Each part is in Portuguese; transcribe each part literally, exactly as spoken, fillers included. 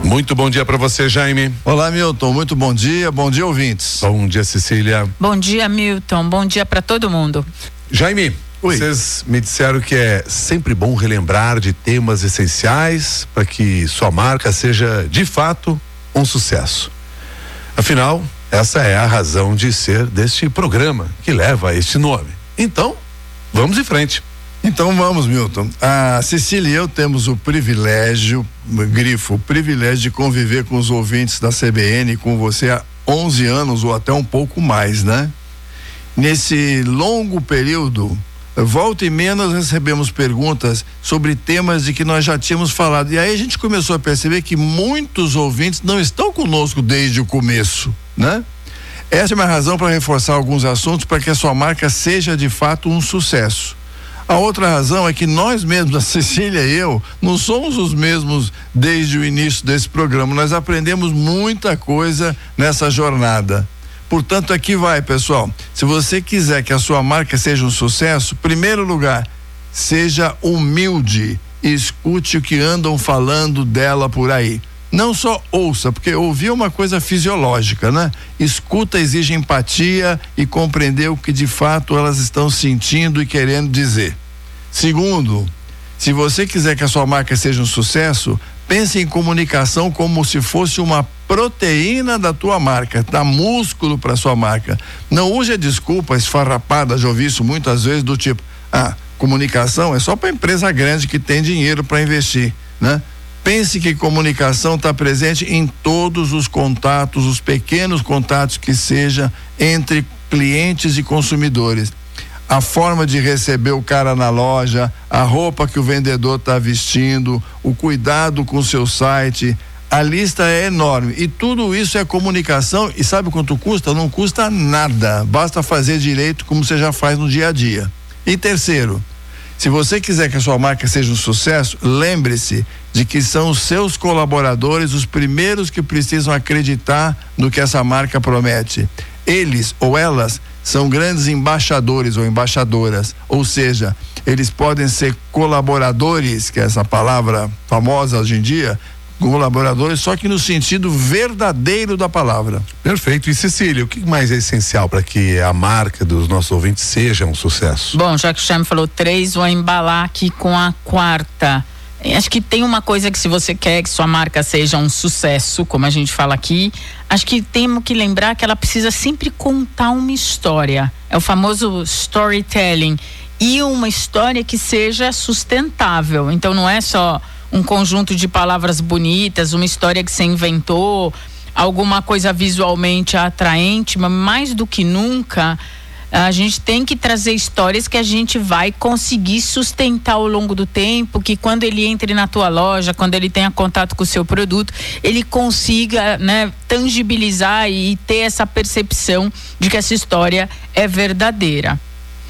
Muito bom dia para você, Jaime. Olá, Milton, muito bom dia, bom dia, ouvintes. Bom dia, Cecília. Bom dia, Milton, bom dia para todo mundo. Jaime, Oi. Vocês me disseram que é sempre bom relembrar de temas essenciais para que sua marca seja, de fato, um sucesso. Afinal, essa é a razão de ser deste programa que leva este nome. Então, vamos em frente. Então vamos, Milton. A Cecília e eu temos o privilégio, grifo, o privilégio de conviver com os ouvintes da C B N, com você há onze anos ou até um pouco mais, né? Nesse longo período, volta e meia nós recebemos perguntas sobre temas de que nós já tínhamos falado. E aí a gente começou a perceber que muitos ouvintes não estão conosco desde o começo, né? Essa é uma razão para reforçar alguns assuntos para que a sua marca seja de fato um sucesso. A outra razão é que nós mesmos, a Cecília e eu, não somos os mesmos desde o início desse programa. Nós aprendemos muita coisa nessa jornada. Portanto, aqui vai, pessoal. Se você quiser que a sua marca seja um sucesso, primeiro lugar, seja humilde e escute o que andam falando dela por aí. Não só ouça, porque ouvir é uma coisa fisiológica, né? Escuta exige empatia e compreender o que de fato elas estão sentindo e querendo dizer. Segundo, se você quiser que a sua marca seja um sucesso, pense em comunicação como se fosse uma proteína da tua marca, dá músculo para sua marca. Não use a desculpa esfarrapada, já ouvi isso muitas vezes, do tipo, ah, comunicação é só para empresa grande que tem dinheiro para investir, né? Pense que comunicação está presente em todos os contatos, os pequenos contatos que seja entre clientes e consumidores. A forma de receber o cara na loja, a roupa que o vendedor está vestindo, o cuidado com o seu site, a lista é enorme e tudo isso é comunicação. E sabe quanto custa? Não custa nada, basta fazer direito como você já faz no dia a dia. E terceiro, se você quiser que a sua marca seja um sucesso, lembre-se de que são os seus colaboradores os primeiros que precisam acreditar no que essa marca promete. Eles ou elas são grandes embaixadores ou embaixadoras, ou seja, eles podem ser colaboradores, que é essa palavra famosa hoje em dia, colaboradores, só que no sentido verdadeiro da palavra. Perfeito. E Cecília, o que mais é essencial para que a marca dos nossos ouvintes seja um sucesso? Bom, já que o Jaime falou três, vou embalar aqui com a quarta. Acho que tem uma coisa que, se você quer que sua marca seja um sucesso, como a gente fala aqui, acho que temos que lembrar que ela precisa sempre contar uma história. É o famoso storytelling. E uma história que seja sustentável. Então não é só um conjunto de palavras bonitas, uma história que você inventou, alguma coisa visualmente atraente, mas mais do que nunca, a gente tem que trazer histórias que a gente vai conseguir sustentar ao longo do tempo, que quando ele entre na tua loja, quando ele tenha contato com o seu produto, ele consiga, né, tangibilizar e ter essa percepção de que essa história é verdadeira.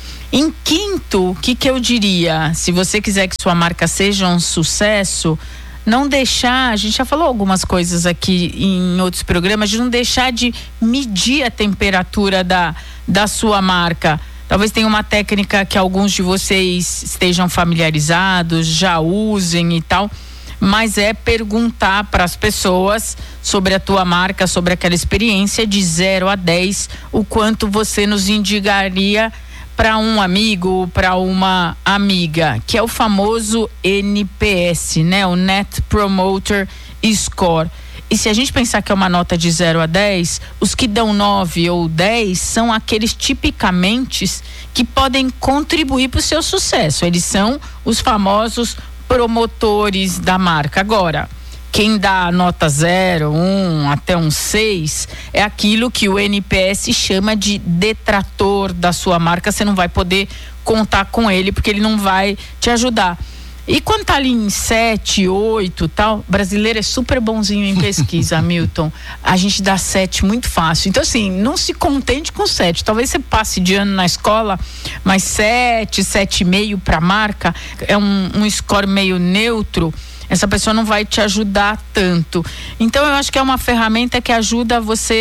Em quinto, o que que eu diria? Se você quiser que sua marca seja um sucesso, não deixar, a gente já falou algumas coisas aqui em outros programas, de não deixar de medir a temperatura da, da sua marca. Talvez tenha uma técnica que alguns de vocês estejam familiarizados, já usem e tal, mas é perguntar para as pessoas sobre a tua marca, sobre aquela experiência, de zero a dez, o quanto você nos indicaria para um amigo, para uma amiga, que é o famoso N P S, né? O Net Promoter Score. E se a gente pensar que é uma nota de zero a dez, os que dão nove ou dez são aqueles tipicamente que podem contribuir para o seu sucesso. Eles são os famosos promotores da marca. Agora, quem dá nota zero, um até um seis, é aquilo que o N P S chama de detrator da sua marca. Você não vai poder contar com ele porque ele não vai te ajudar. E quando tá ali em sete, oito, tal, brasileiro é super bonzinho em pesquisa, Milton. A gente dá sete muito fácil. Então, assim, não se contente com sete. Talvez você passe de ano na escola, mas sete, sete e meio para marca é um, um score meio neutro. Essa pessoa não vai te ajudar tanto. Então eu acho que é uma ferramenta que ajuda você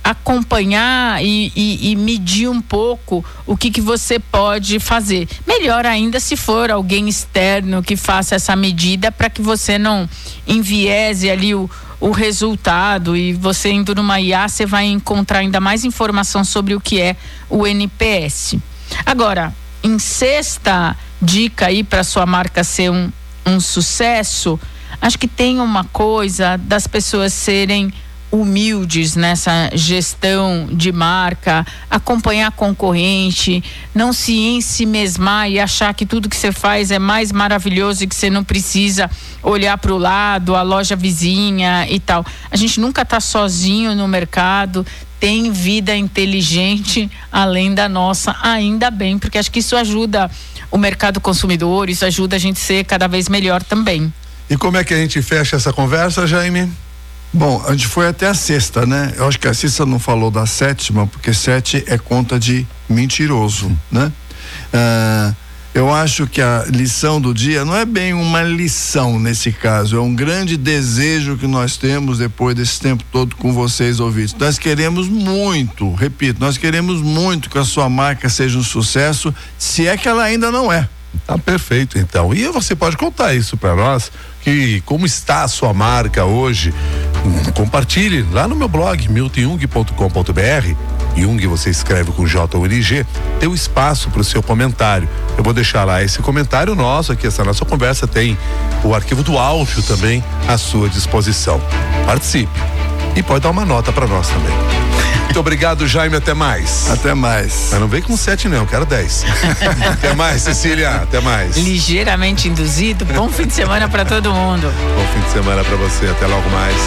acompanhar e, e, e medir um pouco o que, que você pode fazer. Melhor ainda se for alguém externo que faça essa medida, para que você não enviese ali o, o resultado, e você indo numa I A, você vai encontrar ainda mais informação sobre o que é o N P S. Agora, em sexta dica aí para sua marca ser um, um sucesso, acho que tem uma coisa das pessoas serem humildes nessa gestão de marca, acompanhar concorrente, não se ensimesmar e achar que tudo que você faz é mais maravilhoso e que você não precisa olhar para o lado, a loja vizinha e tal. A gente nunca está sozinho no mercado, tem vida inteligente além da nossa, ainda bem, porque acho que isso ajuda o mercado consumidor, isso ajuda a gente ser cada vez melhor também. E como é que a gente fecha essa conversa, Jaime? Bom, a gente foi até a sexta, né? Eu acho que a Cissa não falou da sétima, porque sete é conta de mentiroso, né? Ah, eu acho que a lição do dia não é bem uma lição nesse caso, é um grande desejo que nós temos depois desse tempo todo com vocês ouvintes. Nós queremos muito, repito, nós queremos muito que a sua marca seja um sucesso, se é que ela ainda não é. Tá perfeito, então. E você pode contar isso para nós, que como está a sua marca hoje? Hum, compartilhe lá no meu blog milton jung ponto com ponto b r. Jung você escreve com J U N G. Tem um espaço para o seu comentário. Eu vou deixar lá esse comentário nosso aqui, essa nossa conversa tem o arquivo do áudio também à sua disposição. Participe e pode dar uma nota para nós também. Muito obrigado, Jaime, até mais. Até mais. Mas não vem com sete não, eu quero dez. Até mais, Cecília, até mais. Ligeiramente induzido, bom fim de semana para todo mundo. Bom fim de semana para você, até logo mais.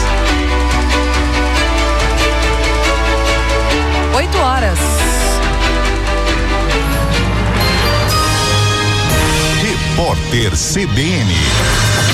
Oito horas. Repórter C B N.